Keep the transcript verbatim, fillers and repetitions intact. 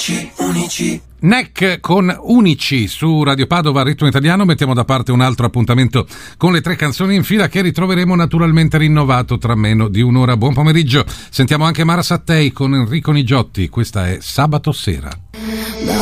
unici, unici. N E C con Unici su Radio Padova, Ritmo Italiano. Mettiamo da parte un altro appuntamento con le tre canzoni in fila che ritroveremo naturalmente rinnovato tra meno di un'ora. Buon pomeriggio. Sentiamo anche Mara Sattei con Enrico Nigiotti. Questa è Sabato Sera. Da